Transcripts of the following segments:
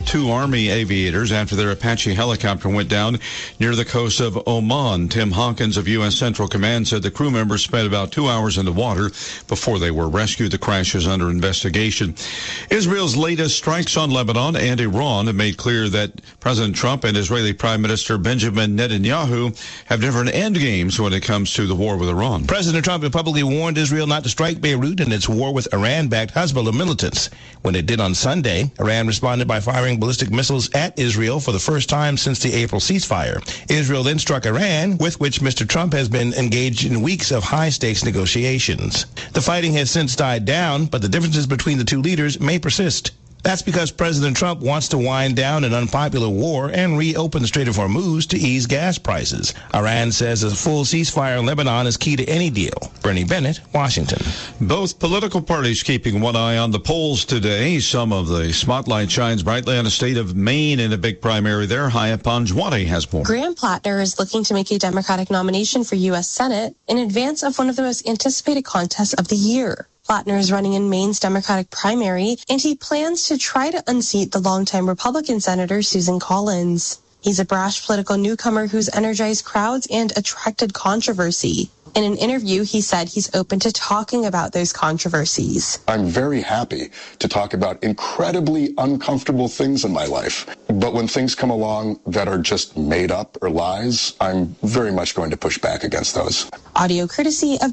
two Army aviators after their Apache helicopter went down near the coast of Oman. Tim Hawkins of U.S. Central Command said the crew members spent about 2 hours in the water before they were rescued. The crash is under investigation. Israel's latest strikes on Lebanon and Iran have made clear that President Trump and Israeli Prime Minister Benjamin Netanyahu have different end games when it comes to the war with Iran. President Trump had publicly warned Israel not to strike Beirut in its war with Iran-backed Hezbollah militants. When it did on Sunday, Iran responded by firing ballistic missiles at Israel for the first time since the April ceasefire. Israel then struck Iran, with which Mr. Trump has been engaged in weeks of high-stakes negotiations. The fighting has since died down, but the differences between the two leaders may persist. That's because President Trump wants to wind down an unpopular war and reopen the Strait of Hormuz to ease gas prices. Iran says a full ceasefire in Lebanon is key to any deal. Bernie Bennett, Washington. Both political parties keeping one eye on the polls today. Some of the spotlight shines brightly on the state of Maine in a big primary there. Haya Panjwani has more. Graham Plattner is looking to make a Democratic nomination for U.S. Senate in advance of one of the most anticipated contests of the year. Plattner is running in Maine's Democratic primary, and he plans to try to unseat the longtime Republican Senator Susan Collins. He's a brash political newcomer who's energized crowds and attracted controversy. In an interview, he said he's open to talking about those controversies. I'm very happy to talk about incredibly uncomfortable things in my life. But when things come along that are just made up or lies, I'm very much going to push back against those. Audio courtesy of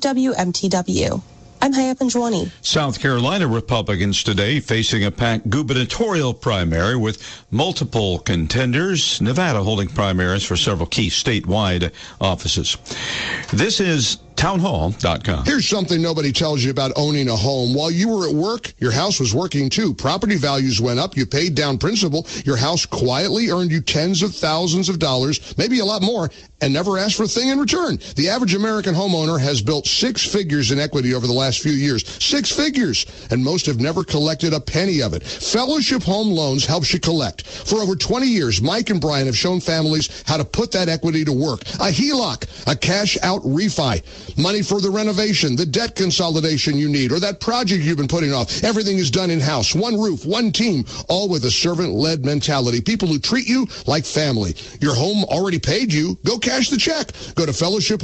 WMTW. I'm Haya Panjwani. South Carolina Republicans today facing a packed gubernatorial primary with multiple contenders. Nevada holding primaries for several key statewide offices. This is townhall.com. Here's something nobody tells you about owning a home. While you were at work, your house was working too. Property values went up. You paid down principal. Your house quietly earned you tens of thousands of dollars, maybe a lot more, and never asked for a thing in return. The average American homeowner has built 6 figures in equity over the last few years. 6 figures. And most have never collected a penny of it. Fellowship Home Loans helps you collect. For over 20 years, Mike and Brian have shown families how to put that equity to work. A HELOC, a cash-out refi. Money for the renovation, the debt consolidation you need, or that project you've been putting off. Everything is done in-house. One roof, one team, all with a servant-led mentality. People who treat you like family. Your home already paid you. Go cash the check. Go to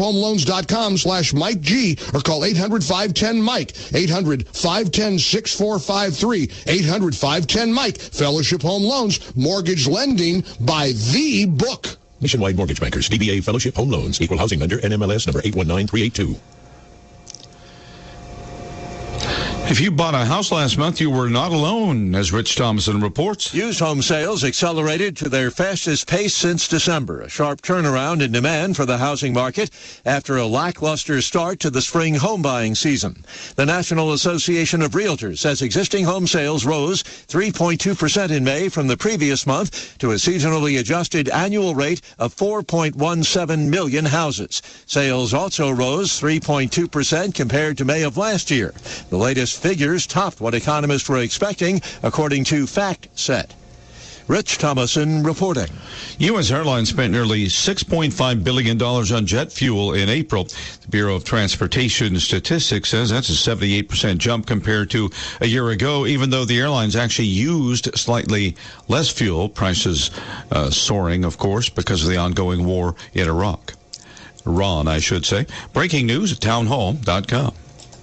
fellowshiphomeloans.com/Mike G or call 800-510-MIKE. 800-510-6453. 800-510-MIKE. Fellowship Home Loans. Mortgage lending by the book. Nationwide Mortgage Bankers, DBA Fellowship Home Loans, Equal Housing Lender, NMLS number 819382. If you bought a house last month, you were not alone, as Rich Thomason reports. Used home sales accelerated to their fastest pace since December, a sharp turnaround in demand for the housing market after a lackluster start to the spring home buying season. The National Association of Realtors says existing home sales rose 3.2% in May from the previous month to a seasonally adjusted annual rate of 4.17 million houses. Sales also rose 3.2% compared to May of last year. The latest figures topped what economists were expecting, according to FactSet. Rich Thomason reporting. U.S. Airlines spent nearly $6.5 billion on jet fuel in April. The Bureau of Transportation Statistics says that's a 78% jump compared to a year ago, even though the airlines actually used slightly less fuel, prices soaring, of course, because of the ongoing war in Iran, I should say. Breaking news at townhall.com.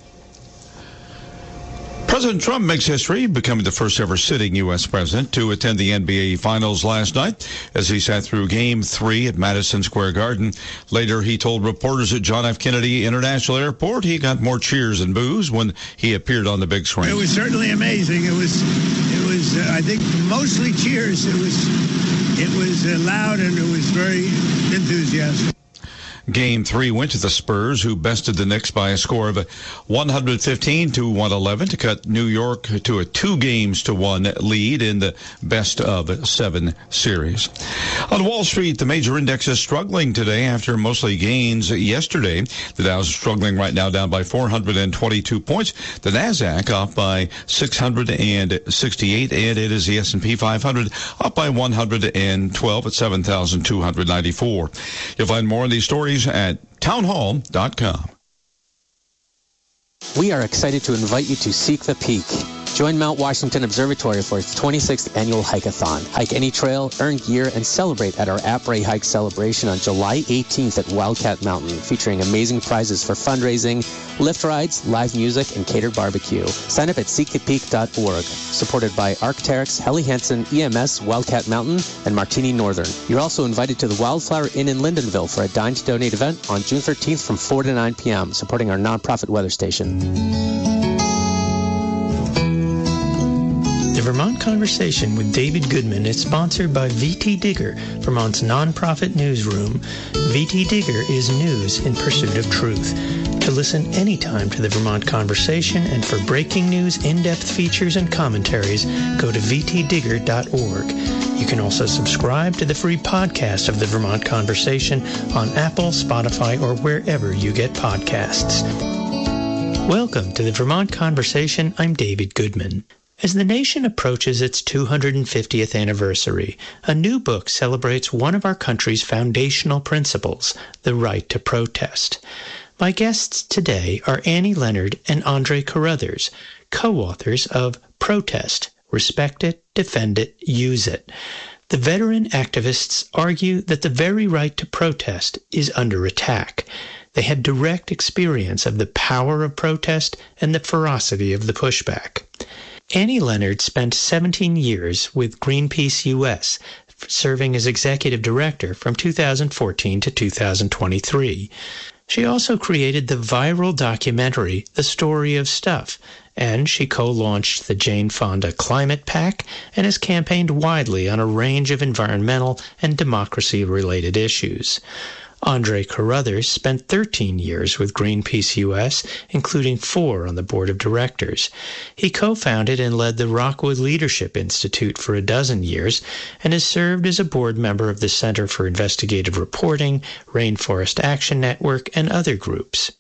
President Trump makes history, becoming the first ever sitting U.S. president to attend the NBA Finals last night as he sat through Game 3 at Madison Square Garden. Later, he told reporters at John F. Kennedy International Airport he got more cheers and boos when he appeared on the big screen. It was certainly amazing. It was I think, mostly cheers. It was loud and it was very enthusiastic. Game 3 went to the Spurs, who bested the Knicks by a score of 115-111 to cut New York to a 2-1 lead in the best-of-7 series. On Wall Street, the major index is struggling today after mostly gains yesterday. The Dow is struggling right now, down by 422 points. The Nasdaq up by 668, and it is the S&P 500 up by 112 at 7,294. You'll find more on these stories at townhall.com. We are excited to invite you to Seek the Peak. Join Mount Washington Observatory for its 26th annual hike-a-thon. Hike any trail, earn gear, and celebrate at our Après Hike celebration on July 18th at Wildcat Mountain, featuring amazing prizes for fundraising, lift rides, live music, and catered barbecue. Sign up at seekthepeak.org. Supported by Arc'teryx, Helly Hansen, EMS, Wildcat Mountain, and Martini Northern. You're also invited to the Wildflower Inn in Lyndonville for a Dine to Donate event on June 13th from 4 to 9 p.m., supporting our nonprofit weather station. The Vermont Conversation with David Goodman is sponsored by VT Digger, Vermont's nonprofit newsroom. VT Digger is news in pursuit of truth. To listen anytime to the Vermont Conversation and for breaking news, in-depth features, and commentaries, go to vtdigger.org. You can also subscribe to the free podcast of the Vermont Conversation on Apple, Spotify, or wherever you get podcasts. Welcome to the Vermont Conversation. I'm David Goodman. As the nation approaches its 250th anniversary, a new book celebrates one of our country's foundational principles, the right to protest. My guests today are Annie Leonard and Andre Carruthers, co-authors of Protest, Respect It, Defend It, Use It. The veteran activists argue that the very right to protest is under attack. They had direct experience of the power of protest and the ferocity of the pushback. Annie Leonard spent 17 years with Greenpeace U.S., serving as executive director from 2014 to 2023. She also created the viral documentary, The Story of Stuff, and she co-launched the Jane Fonda Climate PAC and has campaigned widely on a range of environmental and democracy-related issues. Andre Carruthers spent 13 years with Greenpeace U.S., including 4 on the board of directors. He co-founded and led the Rockwood Leadership Institute for 12 years and has served as a board member of the Center for Investigative Reporting, Rainforest Action Network, and other groups.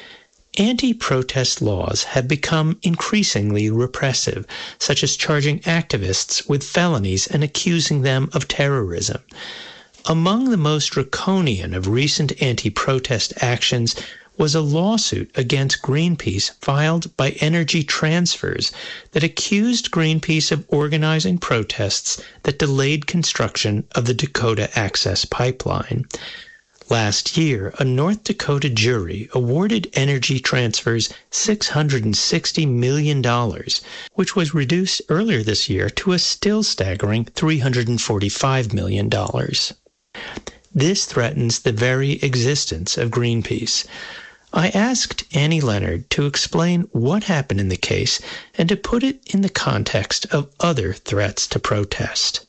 Anti-protest laws have become increasingly repressive, such as charging activists with felonies and accusing them of terrorism. Among the most draconian of recent anti-protest actions was a lawsuit against Greenpeace filed by Energy Transfers that accused Greenpeace of organizing protests that delayed construction of the Dakota Access Pipeline. Last year, a North Dakota jury awarded Energy Transfers $660 million, which was reduced earlier this year to a still staggering $345 million. This threatens the very existence of Greenpeace. I asked Annie Leonard to explain what happened in the case and to put it in the context of other threats to protest.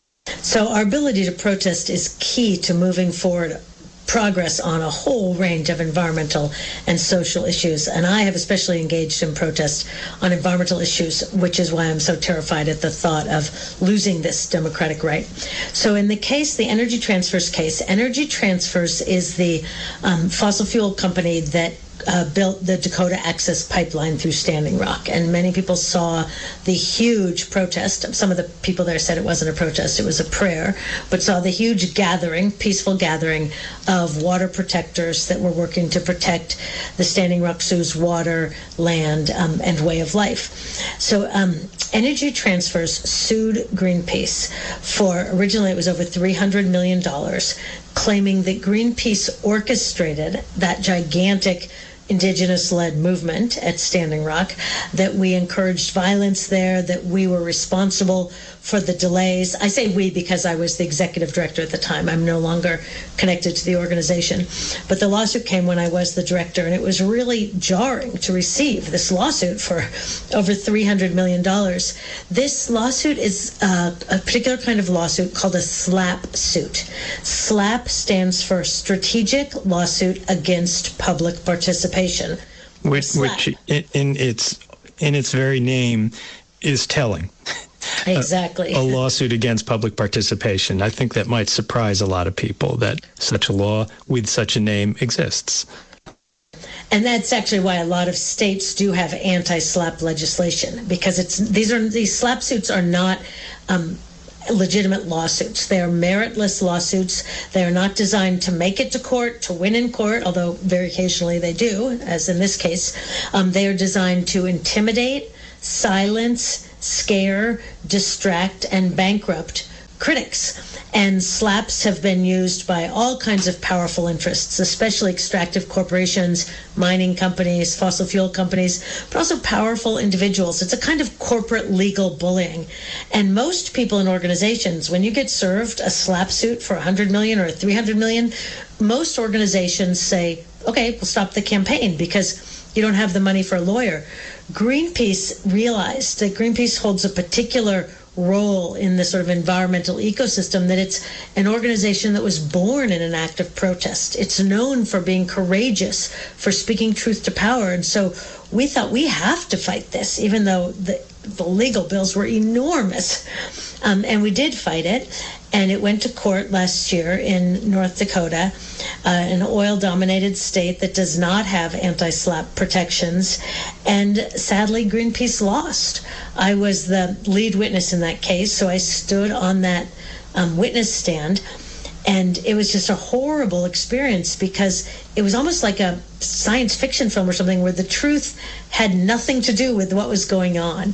So our ability to protest is key to moving forward progress on a whole range of environmental and social issues. And I have especially engaged in protest on environmental issues, which is why I'm so terrified at the thought of losing this democratic right. So in the case, the Energy Transfers case, Energy Transfers is the fossil fuel company that built the Dakota Access Pipeline through Standing Rock. And many people saw the huge protest. Some of the people there said it wasn't a protest, it was a prayer, but saw the huge gathering, peaceful gathering of water protectors that were working to protect the Standing Rock Sioux's water, land, and way of life. So Energy Transfers sued Greenpeace for, originally it was over $300 million, claiming that Greenpeace orchestrated that gigantic indigenous-led movement at Standing Rock, that we encouraged violence there, that we were responsible for the delays. I say we because I was the executive director at the time. I'm no longer connected to the organization. But the lawsuit came when I was the director, and it was really jarring to receive this lawsuit for over $300 million. This lawsuit is a particular kind of lawsuit called a SLAPP suit. SLAPP stands for Strategic Lawsuit Against Public Participation. Which in its very name is telling. Exactly. A lawsuit against public participation. I think that might surprise a lot of people that such a law with such a name exists. And that's actually why a lot of states do have anti-SLAPP legislation, because these SLAPP suits are not legitimate lawsuits. They are meritless lawsuits. They are not designed to make it to court, to win in court, although very occasionally they do, as in this case. They are designed to intimidate, silence, scare, distract, and bankrupt critics. And slaps have been used by all kinds of powerful interests, especially extractive corporations, mining companies, fossil fuel companies, but also powerful individuals. It's a kind of corporate legal bullying. And most people in organizations, when you get served a slap suit for $100 million or $300 million, most organizations say, okay, we'll stop the campaign because you don't have the money for a lawyer. Greenpeace realized that Greenpeace holds a particular role in the sort of environmental ecosystem, that it's an organization that was born in an act of protest. It's known for being courageous, for speaking truth to power. And so we thought we have to fight this, even though the legal bills were enormous. And we did fight it. And it went to court last year in North Dakota, an oil-dominated state that does not have anti-SLAPP protections. And sadly, Greenpeace lost. I was the lead witness in that case, so I stood on that witness stand. And it was just a horrible experience because it was almost like a science fiction film or something where the truth had nothing to do with what was going on.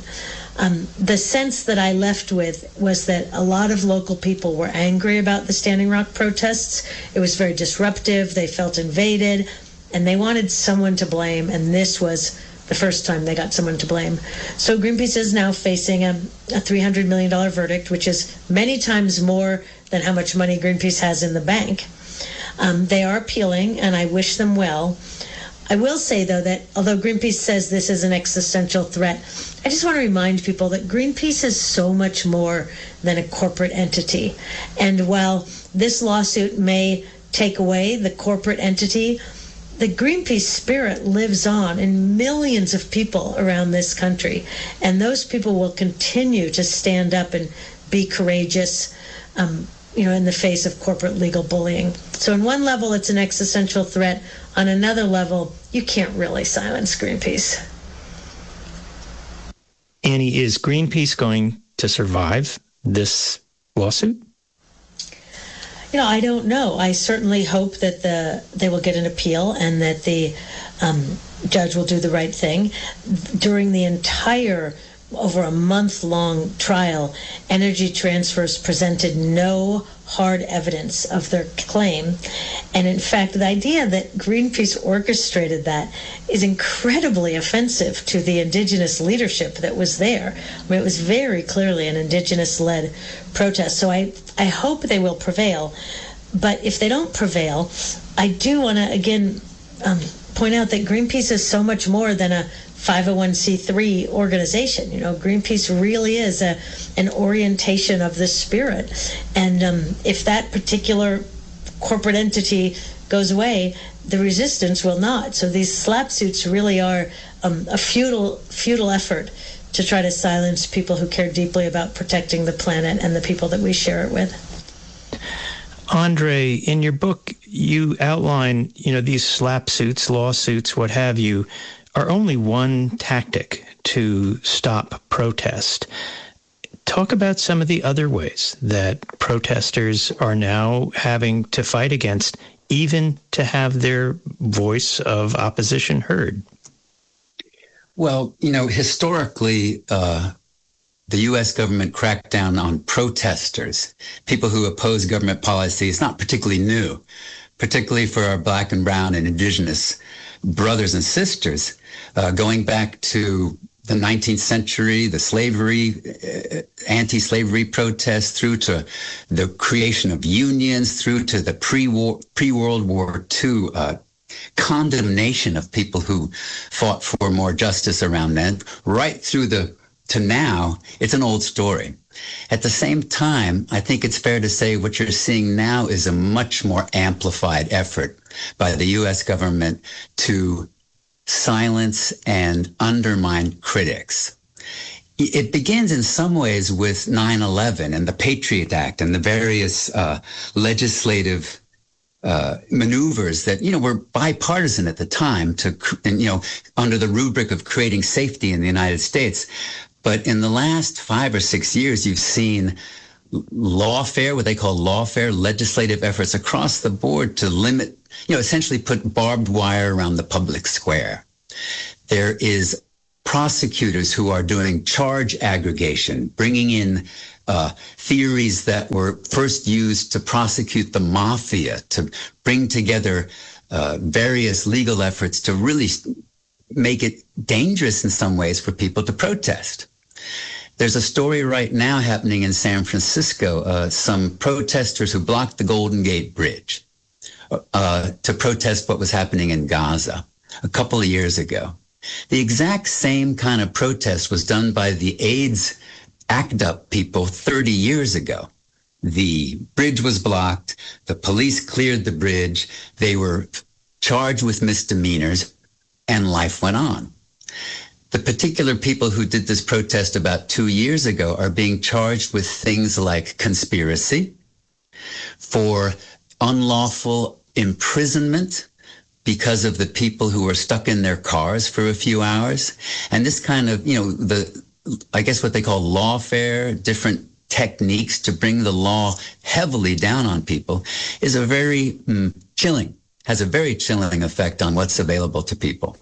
The sense that I left with was that a lot of local people were angry about the Standing Rock protests. It was very disruptive. They felt invaded, and they wanted someone to blame, and this was the first time they got someone to blame. So Greenpeace is now facing a $300 million verdict, which is many times more than how much money Greenpeace has in the bank. They are appealing, and I wish them well. I will say, though, that although Greenpeace says this is an existential threat, I just want to remind people that Greenpeace is so much more than a corporate entity. And while this lawsuit may take away the corporate entity, the Greenpeace spirit lives on in millions of people around this country. And those people will continue to stand up and be courageous, in the face of corporate legal bullying. So on one level, it's an existential threat. On another level, you can't really silence Greenpeace. Annie, is Greenpeace going to survive this lawsuit? I don't know. I certainly hope that they will get an appeal and that the judge will do the right thing. During the entire over a month-long trial, Energy Transfers presented no hard evidence of their claim. And in fact, the idea that Greenpeace orchestrated that is incredibly offensive to the indigenous leadership that was there. I mean, it was very clearly an indigenous-led protest. So I hope they will prevail. But if they don't prevail, I do want to, again, point out that Greenpeace is so much more than a 501c3 organization. Greenpeace really is an orientation of the spirit. And if that particular corporate entity goes away, the resistance will not. So these SLAPP suits really are a futile effort to try to silence people who care deeply about protecting the planet and the people that we share it with. Andre, in your book, you outline, these SLAPP suits, lawsuits, what have you, are only one tactic to stop protest. Talk about some of the other ways that protesters are now having to fight against, even to have their voice of opposition heard. Well, historically, the U.S. government cracked down on protesters, people who oppose government policy. It's not particularly new, particularly for our Black and brown and indigenous brothers and sisters. Going back to the 19th century, the slavery, anti-slavery protests, through to the creation of unions, through to the pre-World War II condemnation of people who fought for more justice around then, right through to now, it's an old story. At the same time, I think it's fair to say what you're seeing now is a much more amplified effort by the U.S. government to silence and undermine critics. It begins in some ways with 9/11 and the Patriot Act and the various legislative maneuvers that, were bipartisan at the time under the rubric of creating safety in the United States. But in the last 5 or 6 years, you've seen lawfare, what they call lawfare, legislative efforts across the board to limit, essentially put barbed wire around the public square. There is prosecutors who are doing charge aggregation, bringing in theories that were first used to prosecute the mafia, to bring together various legal efforts to really make it dangerous in some ways for people to protest. There's a story right now happening in San Francisco, some protesters who blocked the Golden Gate Bridge to protest what was happening in Gaza a couple of years ago. The exact same kind of protest was done by the AIDS ACT UP people 30 years ago. The bridge was blocked, the police cleared the bridge, they were charged with misdemeanors, and life went on. The particular people who did this protest about 2 years ago are being charged with things like conspiracy, for unlawful imprisonment because of the people who were stuck in their cars for a few hours. And this kind of, I guess what they call lawfare, different techniques to bring the law heavily down on people, is a very has a very chilling effect on what's available to people.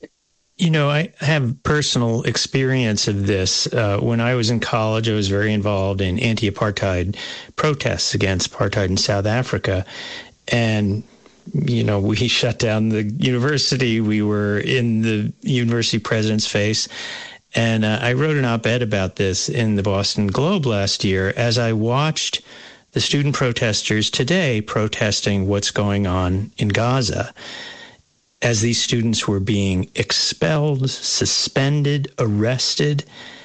I have personal experience of this. When I was in college, I was very involved in anti-apartheid protests against apartheid in South Africa. And, we shut down the university. We were in the university president's face. And I wrote an op-ed about this in the Boston Globe last year as I watched the student protesters today protesting what's going on in Gaza. As these students were being expelled, suspended, arrested,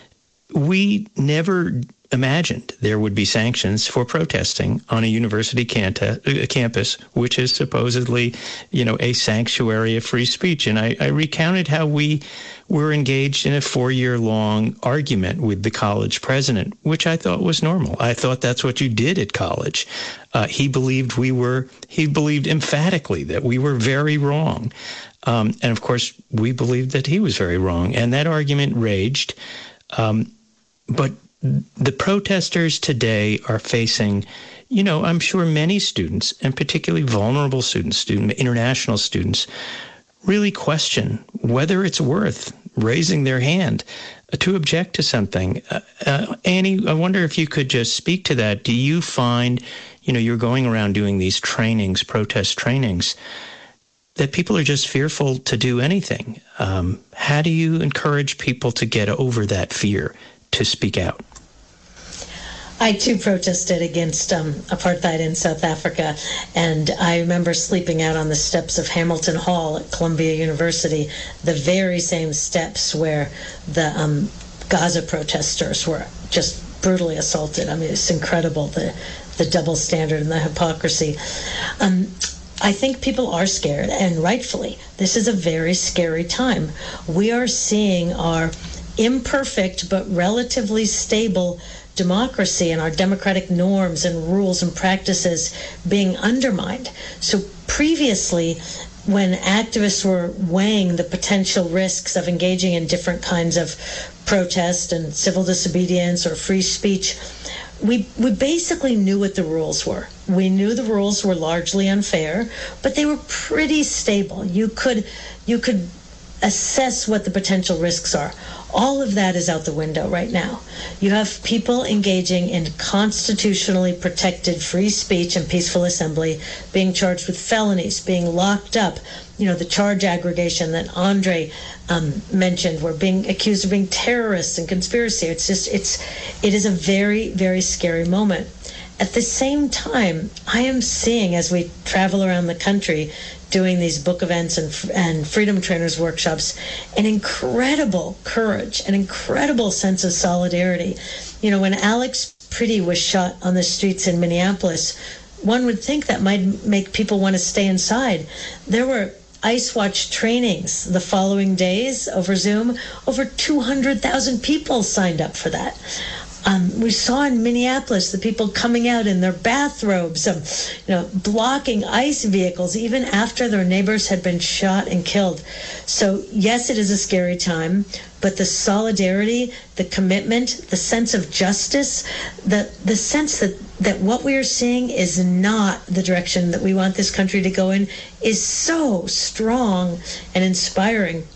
we never imagined there would be sanctions for protesting on a university campus, which is supposedly, a sanctuary of free speech. And I recounted how we were engaged in a 4-year-long argument with the college president, which I thought was normal. I thought that's what you did at college. He believed emphatically that we were very wrong. And of course, we believed that he was very wrong. And that argument raged. But the protesters today are facing, I'm sure many students, and particularly vulnerable students, international students, really question whether it's worth raising their hand to object to something. Annie, I wonder if you could just speak to that. Do you find, you're going around doing these trainings, protest trainings, that people are just fearful to do anything? How do you encourage people to get over that fear to speak out? I, too, protested against apartheid in South Africa, and I remember sleeping out on the steps of Hamilton Hall at Columbia University, the very same steps where the Gaza protesters were just brutally assaulted. I mean, it's incredible, the double standard and the hypocrisy. I think people are scared, and rightfully. This is a very scary time. We are seeing our imperfect but relatively stable democracy and our democratic norms and rules and practices being undermined. So previously, when activists were weighing the potential risks of engaging in different kinds of protest and civil disobedience or free speech, we basically knew what the rules were. We knew the rules were largely unfair, but they were pretty stable. You could assess what the potential risks are. All of that is out the window right now. You have people engaging in constitutionally protected free speech and peaceful assembly being charged with felonies, being locked up. The charge aggregation that Andre mentioned, we're being accused of being terrorists and conspiracy. It is a very, very scary moment. At the same time, I am seeing, as we travel around the country doing these book events and Freedom Trainers workshops, an incredible courage, an incredible sense of solidarity. When Alex Priddy was shot on the streets in Minneapolis, one would think that might make people want to stay inside. There were Ice Watch trainings the following days over Zoom. Over 200,000 people signed up for that. We saw in Minneapolis the people coming out in their bathrobes, blocking ICE vehicles even after their neighbors had been shot and killed. So yes, it is a scary time, but the solidarity, the commitment, the sense of justice, the sense that what we are seeing is not the direction that we want this country to go in is so strong and inspiring.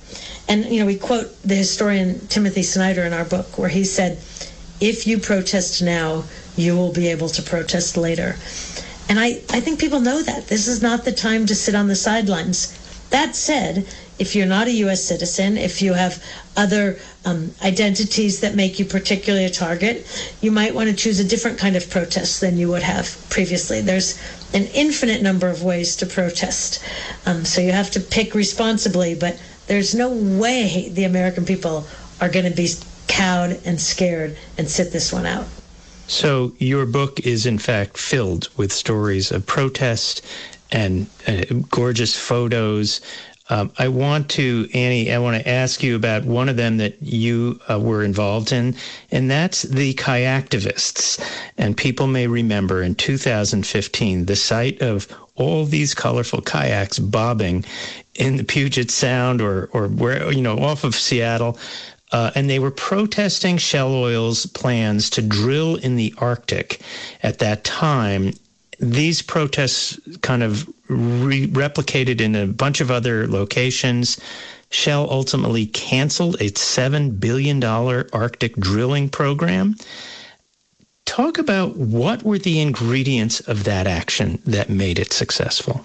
And, we quote the historian Timothy Snyder in our book, where he said, if you protest now, you will be able to protest later. And I think people know that. This is not the time to sit on the sidelines. That said, if you're not a U.S. citizen, if you have other identities that make you particularly a target, you might want to choose a different kind of protest than you would have previously. There's an infinite number of ways to protest. So you have to pick responsibly, but there's no way the American people are going to be cowed and scared and sit this one out. So your book is, in fact, filled with stories of protest and gorgeous photos. I want to ask you about one of them that you were involved in, and that's the kayaktivists. And people may remember in 2015, the sight of all these colorful kayaks bobbing in the Puget Sound or where, off of Seattle. And they were protesting Shell Oil's plans to drill in the Arctic at that time. These protests kind of replicated in a bunch of other locations. Shell ultimately canceled a $7 billion Arctic drilling program. Talk about what were the ingredients of that action that made it successful.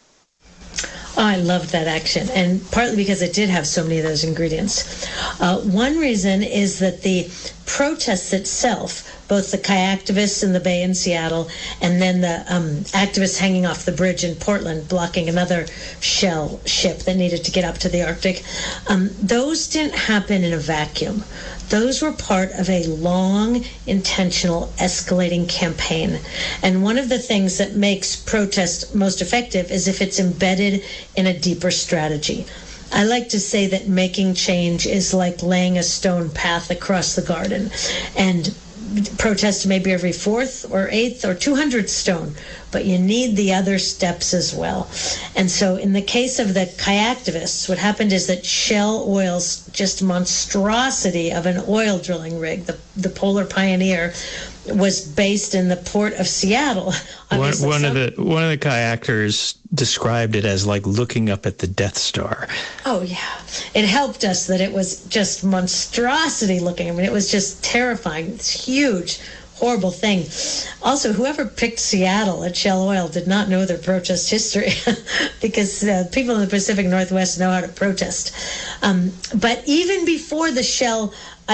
Oh, I loved that action, and partly because it did have so many of those ingredients. One reason is that the protests itself, both the kayaktivists in the bay in Seattle and then the activists hanging off the bridge in Portland blocking another Shell ship that needed to get up to the Arctic, those didn't happen in a vacuum. Those were part of a long, intentional, escalating campaign. And one of the things that makes protest most effective is if it's embedded in a deeper strategy. I like to say that making change is like laying a stone path across the garden. And protest maybe every 4th or 8th or 200th stone, but you need the other steps as well. And so in the case of the kayaktivists, what happened is that Shell Oil's just monstrosity of an oil drilling rig, the Polar Pioneer, was based in the port of Seattle. One of the kayakers described it as like looking up at the Death Star. Oh, yeah. It helped us that it was just monstrosity looking. I mean, it was just terrifying. It's huge, horrible thing. Also, whoever picked Seattle at Shell Oil did not know their protest history because people in the Pacific Northwest know how to protest. But even before the Shell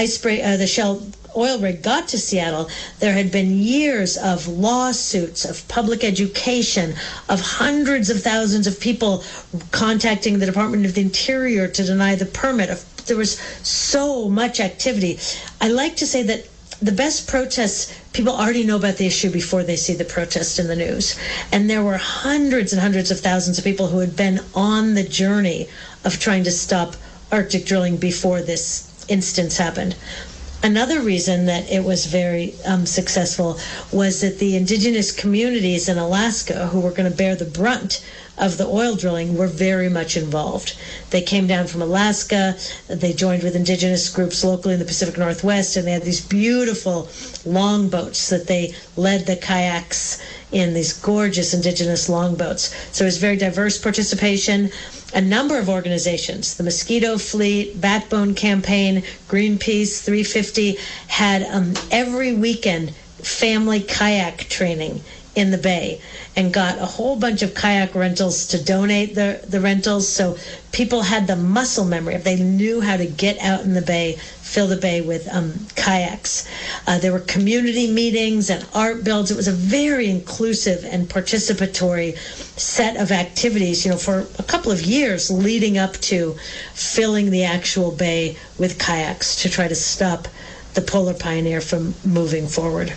oil rig got to Seattle, there had been years of lawsuits, of public education, of hundreds of thousands of people contacting the Department of the Interior to deny the permit. There was so much activity. I like to say that the best protests, people already know about the issue before they see the protest in the news. And there were hundreds and hundreds of thousands of people who had been on the journey of trying to stop Arctic drilling before this instance happened. Another reason that it was very successful was that the indigenous communities in Alaska who were going to bear the brunt of the oil drilling were very much involved. They came down from Alaska, they joined with indigenous groups locally in the Pacific Northwest, and they had these beautiful longboats that they led the kayaks in, these gorgeous indigenous longboats. So it was very diverse participation. A number of organizations, the Mosquito Fleet, Backbone Campaign, Greenpeace, 350, had every weekend family kayak training in the bay and got a whole bunch of kayak rentals to donate the rentals. So people had the muscle memory. They knew how to get out in the bay, fill the bay with kayaks. There were community meetings and art builds. It was a very inclusive and participatory set of activities, for a couple of years leading up to filling the actual bay with kayaks to try to stop the Polar Pioneer from moving forward.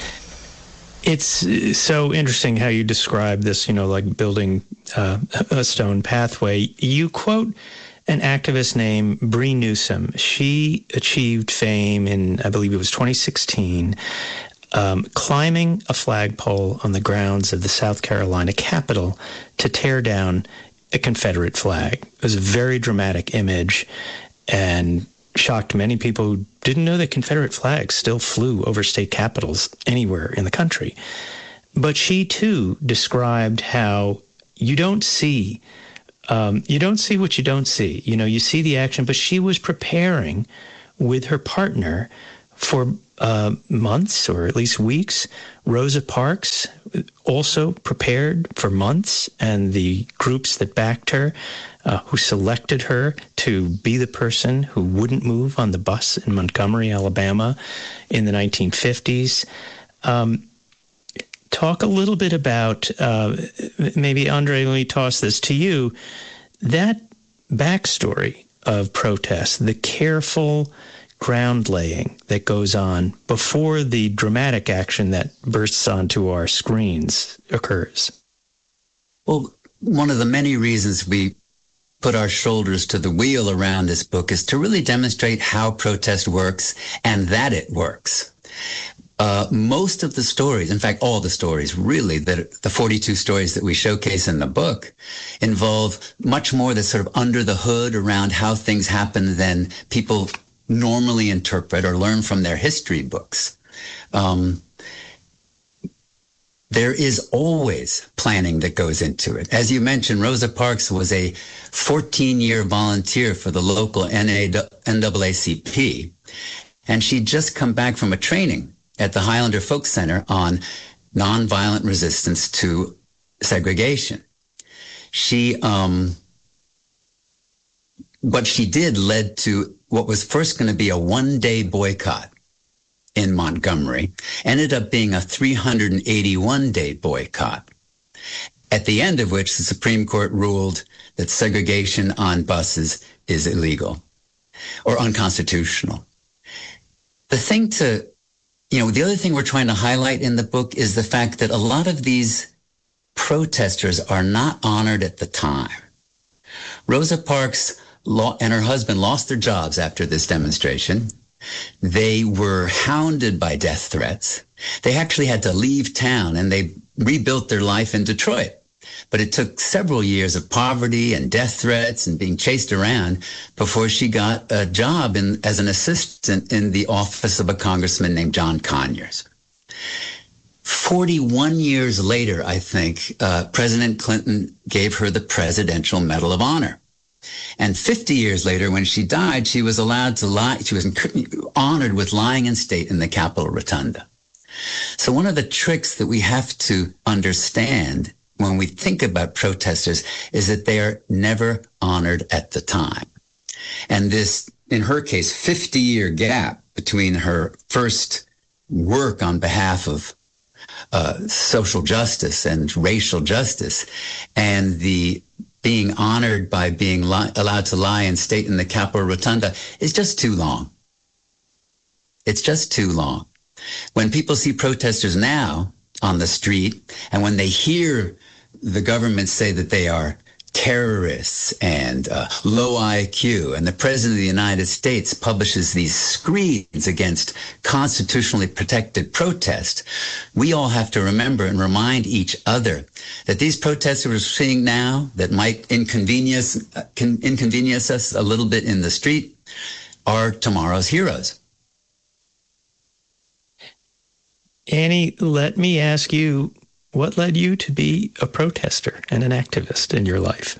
It's so interesting how you describe this, like building a stone pathway. You quote an activist named Bree Newsom. She achieved fame in, I believe it was 2016, climbing a flagpole on the grounds of the South Carolina Capitol to tear down a Confederate flag. It was a very dramatic image and shocked many people who didn't know that Confederate flags still flew over state capitals anywhere in the country. But she, too, described how you don't see You don't see what you don't see. You know, you see the action, but she was preparing with her partner for months or at least weeks. Rosa Parks also prepared for months, and the groups that backed her, who selected her to be the person who wouldn't move on the bus in Montgomery, Alabama in the 1950s. Talk a little bit about, maybe, Andre, let me toss this to you, that backstory of protest, the careful ground laying that goes on before the dramatic action that bursts onto our screens occurs. Well, one of the many reasons we put our shoulders to the wheel around this book is to really demonstrate how protest works and that it works. Most of the stories, in fact, all the stories really, the 42 stories that we showcase in the book involve much more that's sort of under the hood around how things happen than people normally interpret or learn from their history books. There is always planning that goes into it. As you mentioned, Rosa Parks was a 14-year volunteer for the local NAACP, and she'd just come back from a training at the Highlander Folk Center on nonviolent resistance to segregation. What she did led to what was first going to be a one-day boycott in Montgomery, ended up being a 381-day boycott, at the end of which the Supreme Court ruled that segregation on buses is illegal or unconstitutional. The other thing we're trying to highlight in the book is the fact that a lot of these protesters are not honored at the time. Rosa Parks and her husband lost their jobs after this demonstration. They were hounded by death threats. They actually had to leave town, and they rebuilt their life in Detroit. But it took several years of poverty and death threats and being chased around before she got a job as an assistant in the office of a congressman named John Conyers. 41 years later, I think, President Clinton gave her the Presidential Medal of Honor. And 50 years later, when she died, she was allowed to lie. She was honored with lying in state in the Capitol Rotunda. So one of the tricks that we have to understand when we think about protesters is that they are never honored at the time. And this, in her case, 50-year gap between her first work on behalf of social justice and racial justice and the being honored by being allowed to lie in state in the Capitol Rotunda is just too long. It's just too long. When people see protesters now on the street, and when they hear the government say that they are terrorists and low IQ, and the President of the United States publishes these screeds against constitutionally protected protest, we all have to remember and remind each other that these protests we're seeing now that might inconvenience us a little bit in the street are tomorrow's heroes. Annie, let me ask you, what led you to be a protester and an activist in your life?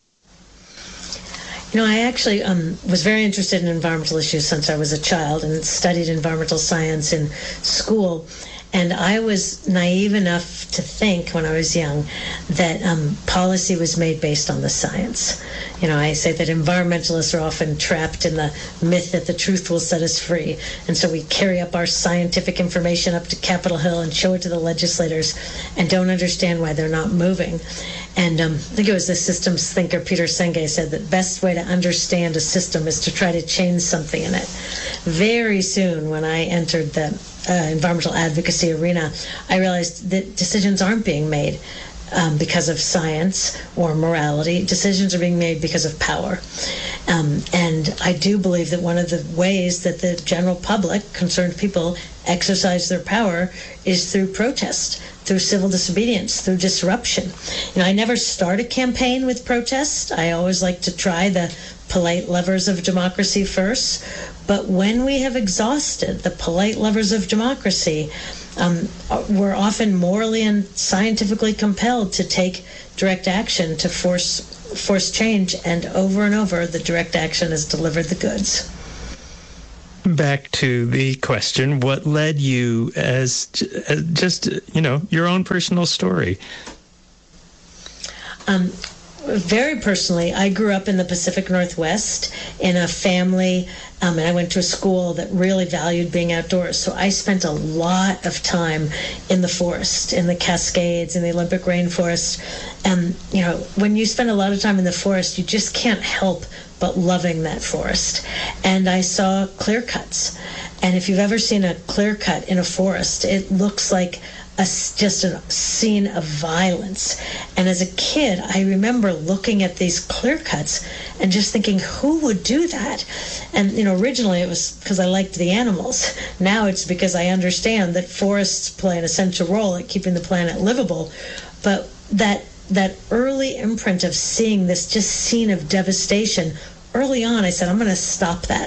You know, I actually was very interested in environmental issues since I was a child and studied environmental science in school. And I was naive enough to think when I was young that policy was made based on the science. You know, I say that environmentalists are often trapped in the myth that the truth will set us free. And so we carry up our scientific information up to Capitol Hill and show it to the legislators and don't understand why they're not moving. And I think it was the systems thinker Peter Senge said that the best way to understand a system is to try to change something in it. Very soon when I entered the environmental advocacy arena, I realized that decisions aren't being made because of science or morality. Decisions are being made because of power. And I do believe that one of the ways that the general public, concerned people, exercise their power is through protest, through civil disobedience, through disruption. You know, I never start a campaign with protest. I always like to try the polite levers of democracy first. But when we have exhausted the polite levers of democracy, we're often morally and scientifically compelled to take direct action to force forced change, and over, the direct action has delivered the goods. Back to the question, what led you as just, your own personal story? Very personally, I grew up in the Pacific Northwest in a family, and I went to a school that really valued being outdoors. So I spent a lot of time in the forest, in the Cascades, in the Olympic rainforest. And, when you spend a lot of time in the forest, you just can't help but loving that forest. And I saw clear cuts. And if you've ever seen a clear cut in a forest, it looks like just a scene of violence. And as a kid, I remember looking at these clear cuts and just thinking, who would do that? And, originally it was because I liked the animals. Now it's because I understand that forests play an essential role at keeping the planet livable. But that early imprint of seeing this just scene of devastation, early on I said, I'm going to stop that.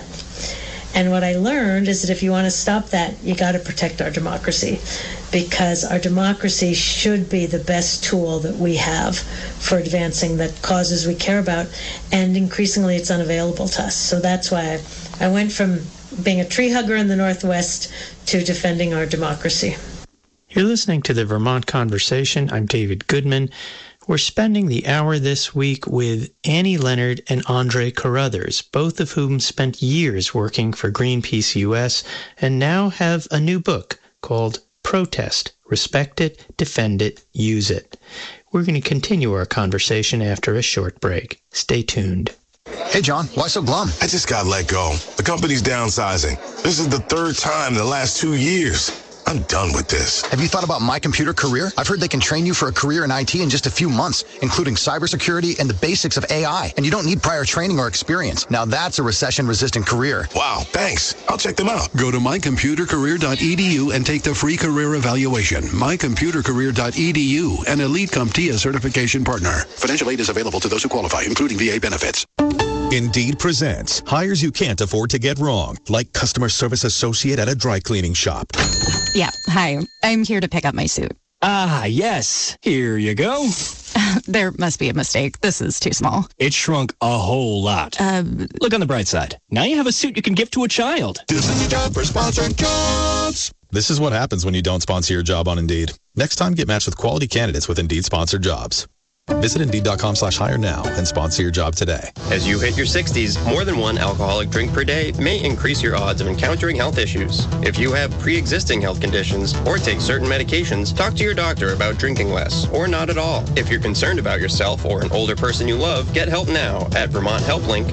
And what I learned is that if you want to stop that, you got to protect our democracy, because our democracy should be the best tool that we have for advancing the causes we care about, and increasingly it's unavailable to us. So that's why I went from being a tree hugger in the Northwest to defending our democracy. You're listening to the Vermont Conversation. I'm David Goodman. We're spending the hour this week with Annie Leonard and Andre Carruthers, both of whom spent years working for Greenpeace US and now have a new book called Protest, Respect It, Defend It, Use It. We're going to continue our conversation after a short break. Stay tuned. Hey, John, why so glum? I just got let go. The company's downsizing. This is the third time in the last 2 years. I'm done with this. Have you thought about My Computer Career? I've heard they can train you for a career in IT in just a few months, including cybersecurity and the basics of AI. And you don't need prior training or experience. Now that's a recession-resistant career. Wow, thanks. I'll check them out. Go to mycomputercareer.edu and take the free career evaluation. mycomputercareer.edu, an Elite CompTIA certification partner. Financial aid is available to those who qualify, including VA benefits. Indeed presents hires you can't afford to get wrong, like customer service associate at a dry cleaning shop. Yeah, hi. I'm here to pick up my suit. Ah, yes. Here you go. There must be a mistake. This is too small. It shrunk a whole lot. Look on the bright side. Now you have a suit you can give to a child. This is your job for sponsored jobs. This is what happens when you don't sponsor your job on Indeed. Next time, get matched with quality candidates with Indeed sponsored jobs. Visit Indeed.com/hire now and sponsor your job today. As you hit your 60s, more than one alcoholic drink per day may increase your odds of encountering health issues. If you have pre-existing health conditions or take certain medications, talk to your doctor about drinking less or not at all. If you're concerned about yourself or an older person you love, get help now at Vermont HelpLink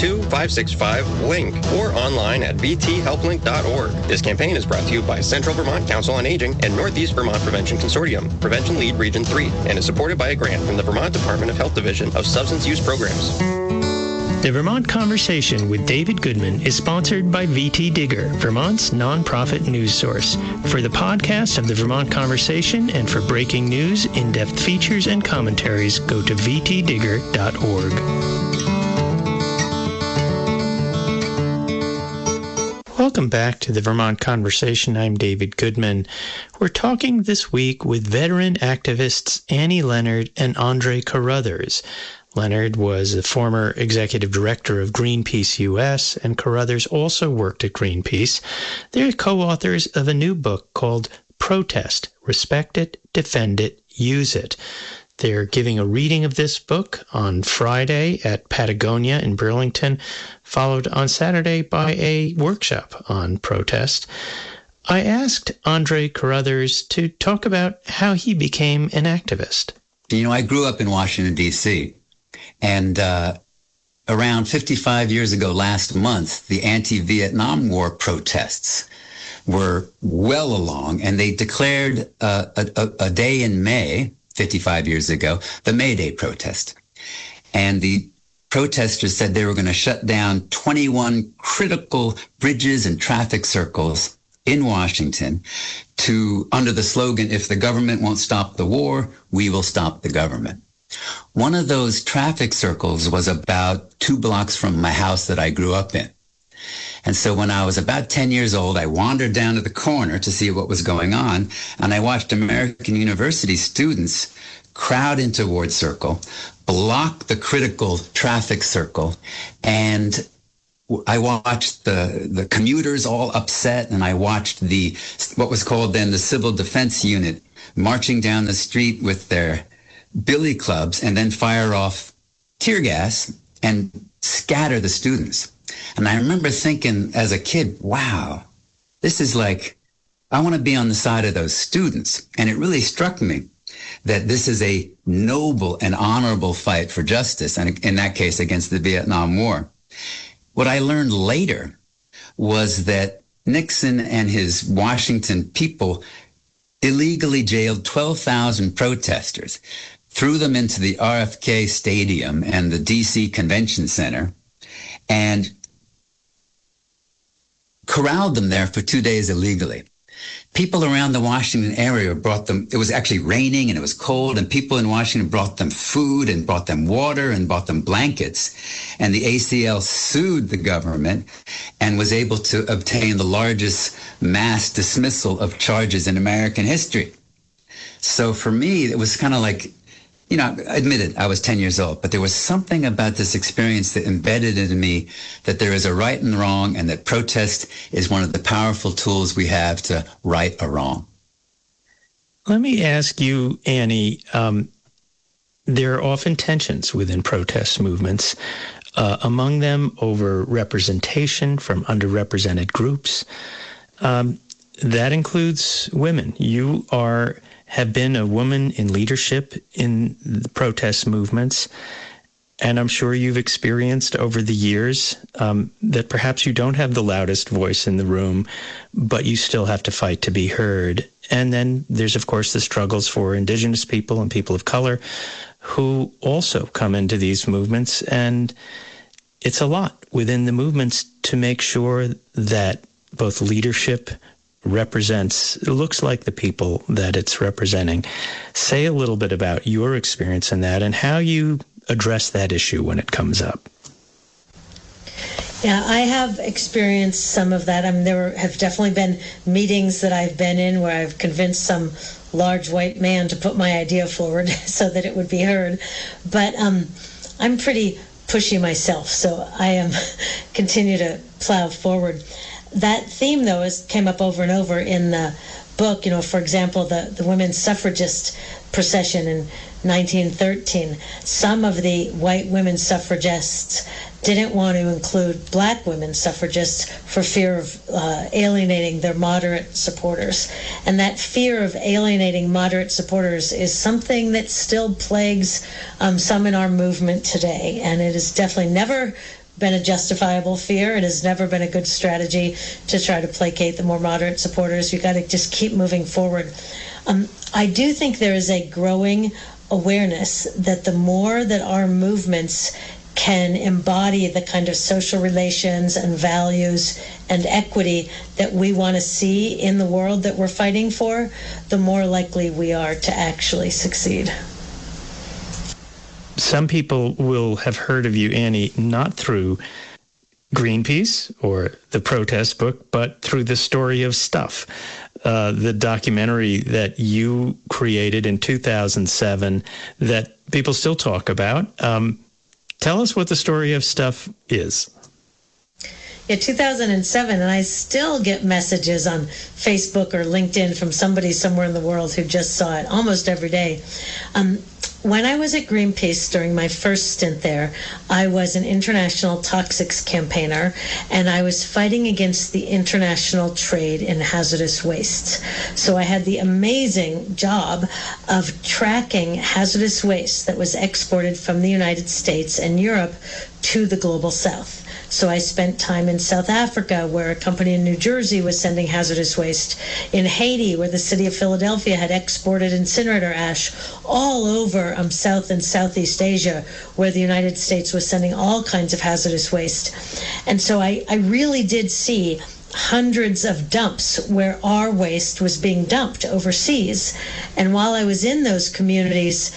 802-565-LINK or online at vthelplink.org. This campaign is brought to you by Central Vermont Council on Aging and Northeast Vermont Prevention Consortium, Prevention Lead Region 3, and is supported by a grant from the Vermont Department of Health Division of Substance Use Programs. The Vermont Conversation with David Goodman is sponsored by VT Digger, Vermont's nonprofit news source. For the podcast of the Vermont Conversation and for breaking news, in-depth features, and commentaries, go to vtdigger.org. Welcome back to the Vermont Conversation. I'm David Goodman. We're talking this week with veteran activists Annie Leonard and Andre Carruthers. Leonard was a former executive director of Greenpeace US, and Carruthers also worked at Greenpeace. They're co-authors of a new book called Protest, Respect It, Defend It, Use It. They're giving a reading of this book on Friday at Patagonia in Burlington, followed on Saturday by a workshop on protest. I asked Andre Carruthers to talk about how he became an activist. You know, I grew up in Washington, D.C., and around 55 years ago last month, the anti-Vietnam War protests were well along, and they declared a day in May, 55 years ago, the May Day protest. And the protesters said they were going to shut down 21 critical bridges and traffic circles in Washington under the slogan, if the government won't stop the war, we will stop the government. One of those traffic circles was about 2 blocks from my house that I grew up in. And so when I was about 10 years old, I wandered down to the corner to see what was going on, and I watched American University students crowd into Ward Circle, block the critical traffic circle, and I watched the commuters all upset, and I watched what was called then the Civil Defense Unit marching down the street with their billy clubs and then fire off tear gas and scatter the students. And I remember thinking as a kid, wow, this is like, I want to be on the side of those students. And it really struck me that this is a noble and honorable fight for justice, and in that case against the Vietnam War. What I learned later was that Nixon and his Washington people illegally jailed 12,000 protesters, threw them into the RFK Stadium and the DC Convention Center, and corralled them there for 2 days illegally. People around the Washington area brought them, it was actually raining and it was cold, and people in Washington brought them food and brought them water and brought them blankets. And the ACL sued the government and was able to obtain the largest mass dismissal of charges in American history. So for me, it was kind of like, you know, I admitted I was 10 years old, but there was something about this experience that embedded in me that there is a right and wrong, and that protest is one of the powerful tools we have to right a wrong. Let me ask you, Annie, there are often tensions within protest movements, among them over representation from underrepresented groups. That includes women. You have been a woman in leadership in the protest movements, and I'm sure you've experienced over the years that perhaps you don't have the loudest voice in the room, but you still have to fight to be heard. And then there's, of course, the struggles for Indigenous people and people of color who also come into these movements, and it's a lot within the movements to make sure that both leadership looks like the people that it's representing. Say a little bit about your experience in that and how you address that issue when it comes up. Yeah, I have experienced some of that. I mean, there have definitely been meetings that I've been in where I've convinced some large white man to put my idea forward so that it would be heard. But I'm pretty pushy myself, so I continue to plow forward. That theme, though, came up over and over in the book. You know, for example, the women's suffragist procession in 1913. Some of the white women suffragists didn't want to include black women suffragists for fear of alienating their moderate supporters. And that fear of alienating moderate supporters is something that still plagues some in our movement today. And it has definitely never been a justifiable fear. It has never been a good strategy to try to placate the more moderate supporters. You've got to just keep moving forward. I do think there is a growing awareness that the more that our movements can embody the kind of social relations and values and equity that we want to see in the world that we're fighting for, the more likely we are to actually succeed. Some people will have heard of you, Annie, not through Greenpeace or the protest book, but through the Story of Stuff, the documentary that you created in 2007 that people still talk about. Tell us what the Story of Stuff is. Yeah, 2007, and I still get messages on Facebook or LinkedIn from somebody somewhere in the world who just saw it almost every day. When I was at Greenpeace during my first stint there, I was an international toxics campaigner, and I was fighting against the international trade in hazardous wastes. So I had the amazing job of tracking hazardous waste that was exported from the United States and Europe to the global south. So I spent time in South Africa, where a company in New Jersey was sending hazardous waste, in Haiti, where the city of Philadelphia had exported incinerator ash, all over South and Southeast Asia, where the United States was sending all kinds of hazardous waste. And so I really did see hundreds of dumps where our waste was being dumped overseas. And while I was in those communities,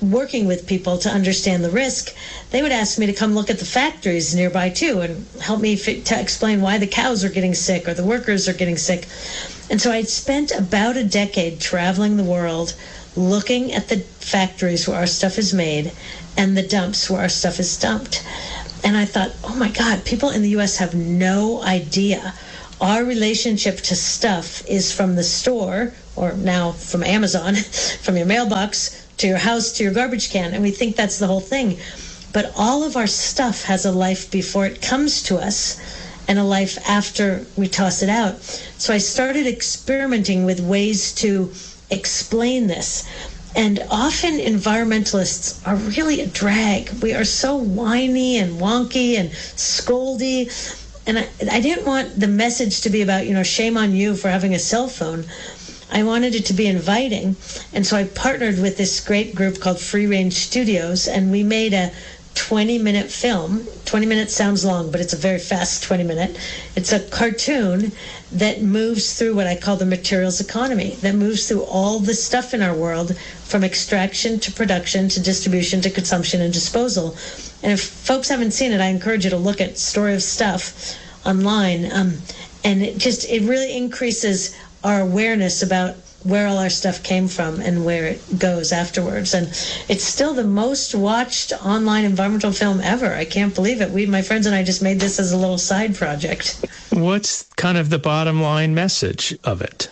working with people to understand the risk, they would ask me to come look at the factories nearby too and help me to explain why the cows are getting sick or the workers are getting sick. And so I'd spent about a decade traveling the world looking at the factories where our stuff is made and the dumps where our stuff is dumped. And I thought, oh my God, people in the U.S. have no idea. Our relationship to stuff is from the store, or now from Amazon, from your mailbox to your house to your garbage can, and we think that's the whole thing. But all of our stuff has a life before it comes to us and a life after we toss it out. So I started experimenting with ways to explain this. And often environmentalists are really a drag. We are so whiny and wonky and scoldy. And I didn't want the message to be about, shame on you for having a cell phone. I wanted it to be inviting. And so I partnered with this great group called Free Range Studios, and we made a 20-minute film. 20 minutes sounds long, but it's a very fast 20-minute. It's a cartoon that moves through what I call the materials economy, that moves through all the stuff in our world, from extraction to production to distribution to consumption and disposal. And if folks haven't seen it, I encourage you to look at Story of Stuff online. And it really increases our awareness about where all our stuff came from and where it goes afterwards. And it's still the most watched online environmental film ever. I can't believe it. My friends and I just made this as a little side project. What's kind of the bottom line message of it?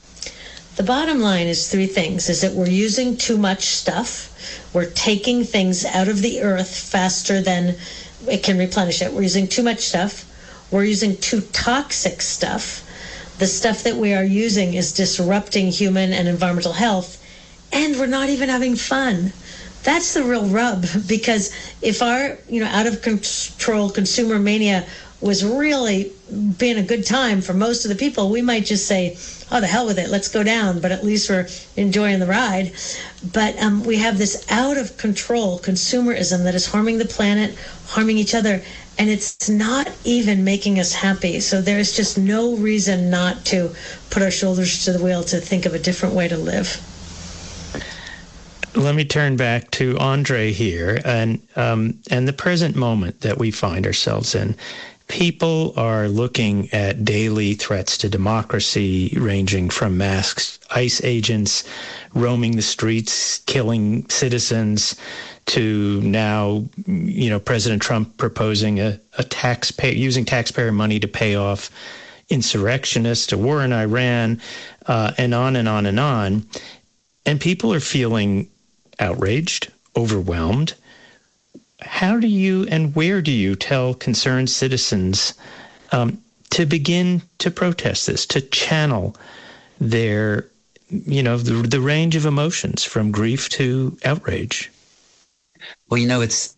The bottom line is three things, is that we're using too much stuff. We're taking things out of the earth faster than it can replenish it. We're using too much stuff. We're using too toxic stuff. The stuff that we are using is disrupting human and environmental health, and we're not even having fun. That's the real rub, because if our, out of control consumer mania was really being a good time for most of the people, we might just say, oh, the hell with it, let's go down, but at least we're enjoying the ride. But we have this out of control consumerism that is harming the planet, harming each other, and it's not even making us happy. So there's just no reason not to put our shoulders to the wheel to think of a different way to live. Let me turn back to Andre here and the present moment that we find ourselves in. People are looking at daily threats to democracy, ranging from masked ICE agents roaming the streets, killing citizens, to now, President Trump proposing using taxpayer money to pay off insurrectionists, a war in Iran, and on and on and on. And people are feeling outraged, overwhelmed. How do you and where do you tell concerned citizens to begin to protest this, to channel their, the range of emotions from grief to outrage? Well, it's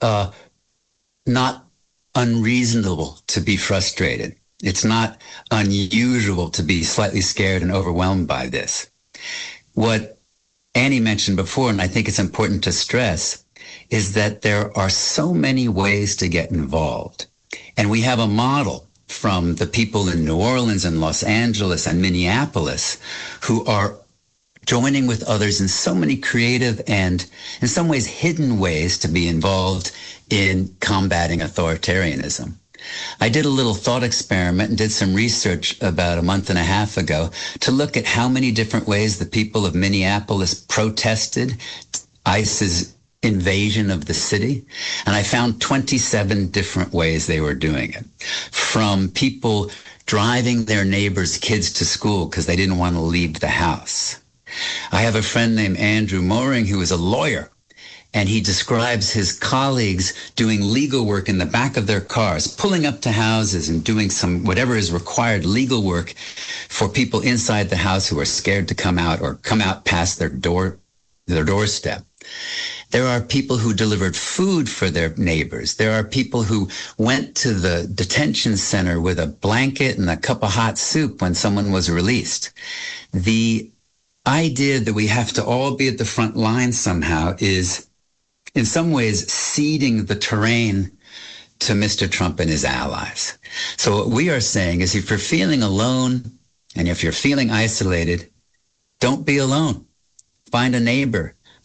not unreasonable to be frustrated. It's not unusual to be slightly scared and overwhelmed by this. What Annie mentioned before, and I think it's important to stress, is that there are so many ways to get involved. And we have a model from the people in New Orleans and Los Angeles and Minneapolis who are joining with others in so many creative and, in some ways, hidden ways to be involved in combating authoritarianism. I did a little thought experiment and did some research about a month and a half ago to look at how many different ways the people of Minneapolis protested ICE's invasion of the city. And I found 27 different ways they were doing it. From people driving their neighbors' kids to school because they didn't want to leave the house. I have a friend named Andrew Moring who is a lawyer, and he describes his colleagues doing legal work in the back of their cars, pulling up to houses and doing some whatever is required legal work for people inside the house who are scared to come out or come out past their doorstep. There are people who delivered food for their neighbors. There are people who went to the detention center with a blanket and a cup of hot soup when someone was released. The idea that we have to all be at the front line somehow is, in some ways, ceding the terrain to Mr. Trump and his allies. So what we are saying is, if you're feeling alone and if you're feeling isolated, don't be alone. Find a neighbor.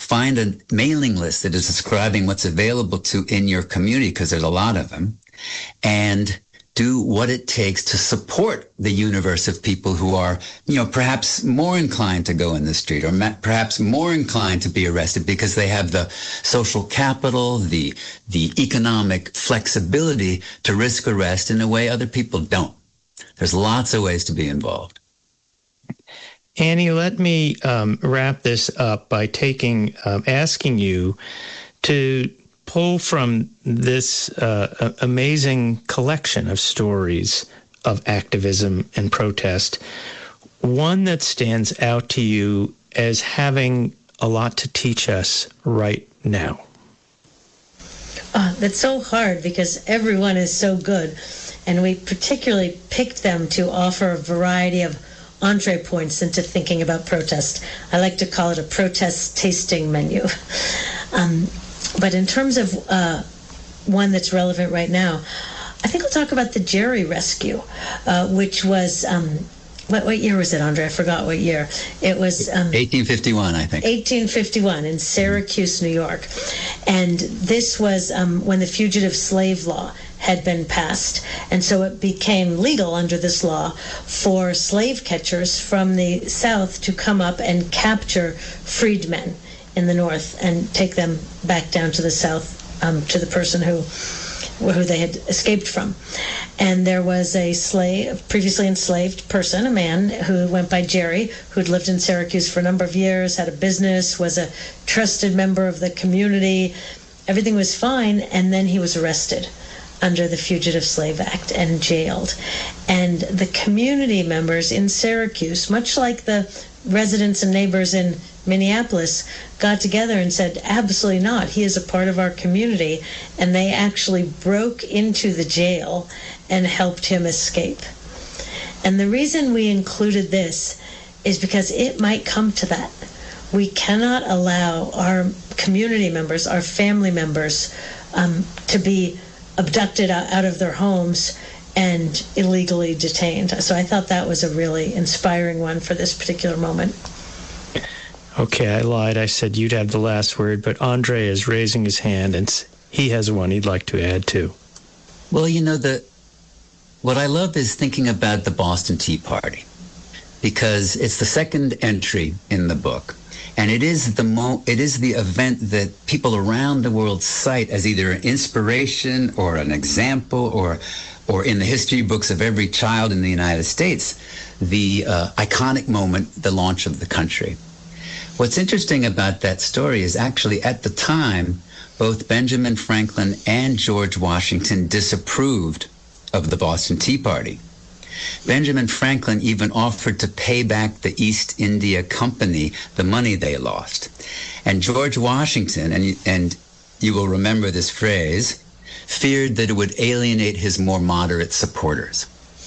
find a mailing list that is describing what's available in your community, because there's a lot of them, and do what it takes to support the universe of people who are, perhaps more inclined to go in the street, or perhaps more inclined to be arrested because they have the social capital, the economic flexibility to risk arrest in a way other people don't. There's lots of ways to be involved. Annie, let me wrap this up by asking you to pull from this amazing collection of stories of activism and protest one that stands out to you as having a lot to teach us right now. That's so hard because everyone is so good, and we particularly picked them to offer a variety of entree points into thinking about protest. I like to call it a protest tasting menu. But in terms of one that's relevant right now, I think I'll talk about the Jerry rescue, which was, what year was it, Andre? I forgot what year. It was 1851, I think. 1851 in Syracuse, New York. And this was when the fugitive slave law had been passed. And so it became legal under this law for slave catchers from the South to come up and capture freedmen in the North and take them back down to the South, to the person who they had escaped from. And there was a previously enslaved person, a man who went by Jerry, who'd lived in Syracuse for a number of years, had a business, was a trusted member of the community. Everything was fine, and then he was arrested under the Fugitive Slave Act and jailed. And the community members in Syracuse, much like the residents and neighbors in Minneapolis, got together and said, absolutely not. He is a part of our community. And they actually broke into the jail and helped him escape. And the reason we included this is because it might come to that. We cannot allow our community members, our family members, to be abducted out of their homes and illegally detained. So I thought that was a really inspiring one for this particular moment. Okay, I lied. I said you'd have the last word, but Andre is raising his hand, and he has one he'd like to add too. Well, what I love is thinking about the Boston Tea Party, because it's the second entry in the book, and it is the event that people around the world cite as either an inspiration or an example, or in the history books of every child in the United States, the iconic moment, the launch of the country. What's interesting about that story is actually at the time, both Benjamin Franklin and George Washington disapproved of the Boston Tea Party. Benjamin Franklin even offered to pay back the East India Company the money they lost. And George Washington, and you will remember this phrase, feared that it would alienate his more moderate supporters.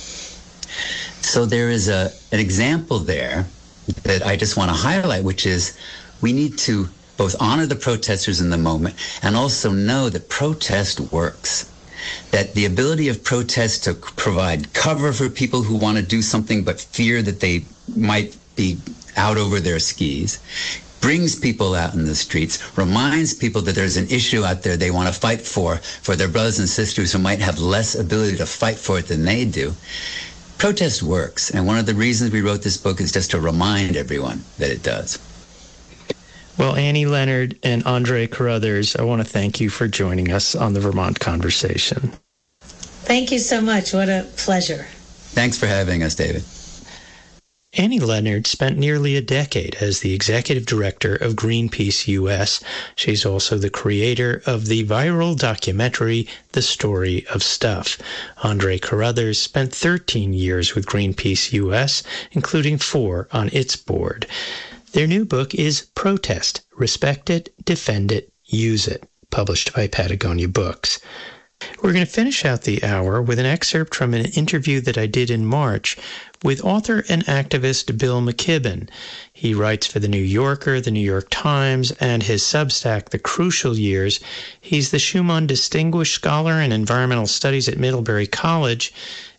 So there is an example there that I just want to highlight, which is we need to both honor the protesters in the moment and also know that protest works. That the ability of protest to provide cover for people who want to do something but fear that they might be out over their skis, brings people out in the streets, reminds people that there's an issue out there they want to fight for their brothers and sisters who might have less ability to fight for it than they do. Protest works, and one of the reasons we wrote this book is just to remind everyone that it does. Well, Annie Leonard and Andre Carruthers, I want to thank you for joining us on the Vermont Conversation. Thank you so much. What a pleasure. Thanks for having us, David. Annie Leonard spent nearly a decade as the executive director of Greenpeace U.S. She's also the creator of the viral documentary, The Story of Stuff. Andre Carruthers spent 13 years with Greenpeace U.S., including 4 on its board. Their new book is Protest, Respect It, Defend It, Use It, published by Patagonia Books. We're going to finish out the hour with an excerpt from an interview that I did in March with author and activist Bill McKibben. He writes for The New Yorker, The New York Times, and his Substack, The Crucial Years. He's the Schumann Distinguished Scholar in Environmental Studies at Middlebury College,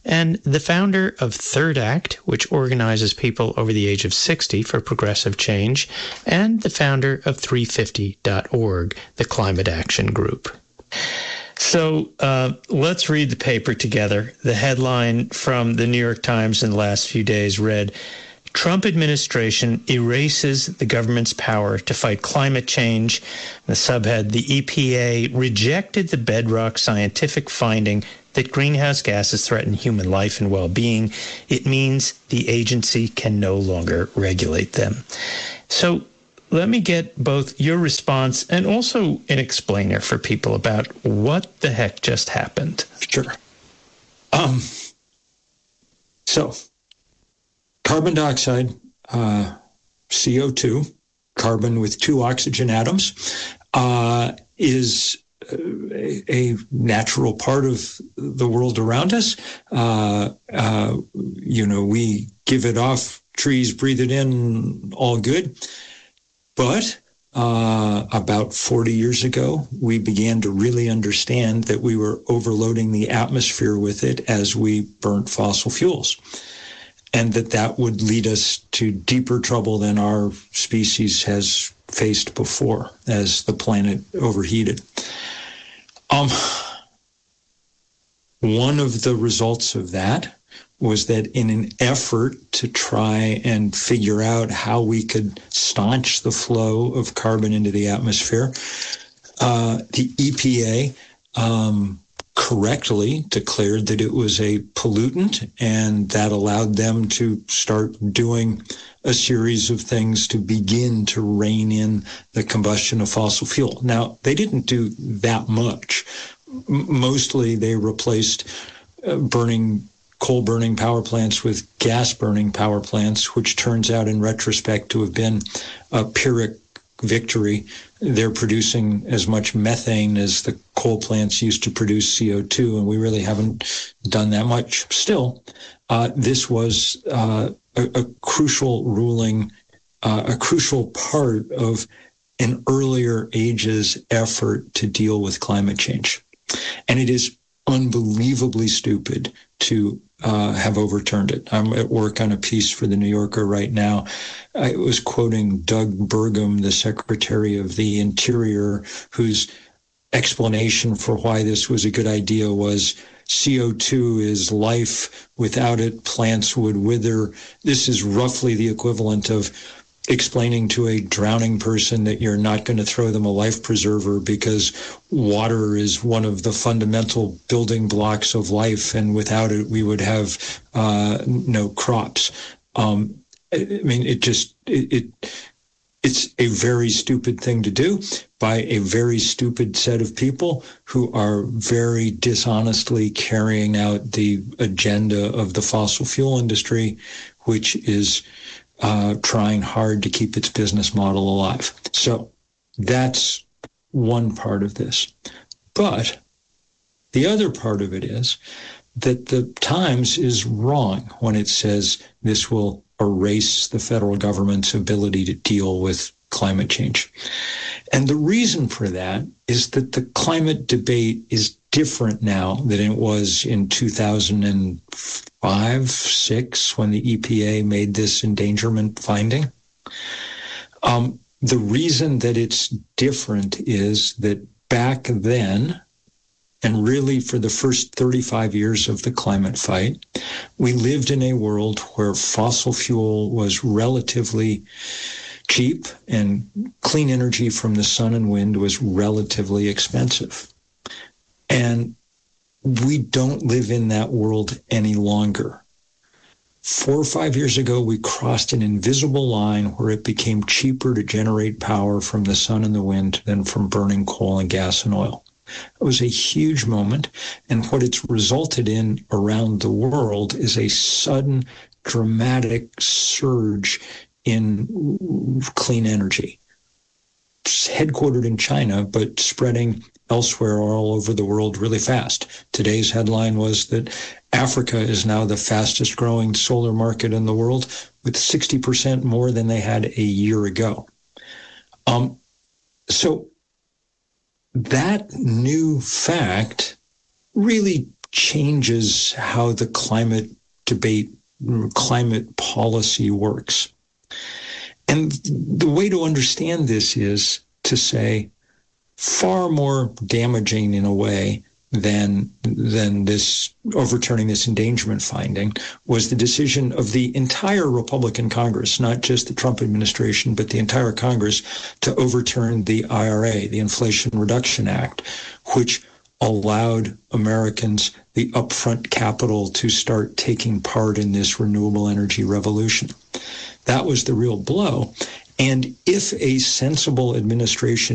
and the founder of Third Act, which organizes people over the age of 60 for progressive change, and the founder of 350.org, the climate action group. So let's read the paper together. The headline from the New York Times in the last few days read, Trump administration erases the government's power to fight climate change. The subhead, the EPA rejected the bedrock scientific finding that greenhouse gases threaten human life and well-being. It means the agency can no longer regulate them. So let me get both your response and also an explainer for people about what the heck just happened. Sure. So carbon dioxide, CO2, carbon with 2 oxygen atoms, is a natural part of the world around us. We give it off, trees breathe it in, all good. But about 40 years ago, we began to really understand that we were overloading the atmosphere with it as we burnt fossil fuels, and that would lead us to deeper trouble than our species has faced before as the planet overheated. One of the results of that was that in an effort to try and figure out how we could staunch the flow of carbon into the atmosphere, the EPA correctly declared that it was a pollutant, and that allowed them to start doing a series of things to begin to rein in the combustion of fossil fuel. Now, they didn't do that much. Mostly they replaced coal-burning power plants with gas-burning power plants, which turns out in retrospect to have been a Pyrrhic victory. They're producing as much methane as the coal plants used to produce CO2, and we really haven't done that much. Still, this was a crucial ruling, a crucial part of an earlier age's effort to deal with climate change. And it is unbelievably stupid to have overturned it. I'm at work on a piece for the New Yorker right now. I was quoting Doug Burgum, the Secretary of the Interior, whose explanation for why this was a good idea was CO2 is life. Without it, plants would wither. This is roughly the equivalent of explaining to a drowning person that you're not going to throw them a life preserver because water is one of the fundamental building blocks of life, and without it, we would have no crops. It's a very stupid thing to do by a very stupid set of people who are very dishonestly carrying out the agenda of the fossil fuel industry, which is trying hard to keep its business model alive. So that's one part of this. But the other part of it is that the Times is wrong when it says this will erase the federal government's ability to deal with climate change. And the reason for that is that the climate debate is different now than it was in 2005-06 when the EPA made this endangerment finding. The reason that it's different is that back then, and really for the first 35 years of the climate fight, we lived in a world where fossil fuel was relatively cheap and clean energy from the sun and wind was relatively expensive. And we don't live in that world any longer. 4 or 5 years ago, we crossed an invisible line where it became cheaper to generate power from the sun and the wind than from burning coal and gas and oil. It was a huge moment, and what it's resulted in around the world is a sudden, dramatic surge in clean energy. It's headquartered in China, but spreading elsewhere all over the world really fast. Today's headline was that Africa is now the fastest growing solar market in the world, with 60% more than they had a year ago. So that new fact really changes how the climate debate, climate policy works. And the way to understand this is to say far more damaging in a way than this overturning this endangerment finding was the decision of the entire Republican Congress, not just the Trump administration, but the entire Congress, to overturn the IRA, the Inflation Reduction Act, which allowed Americans the upfront capital to start taking part in this renewable energy revolution. That was the real blow. And if a sensible administration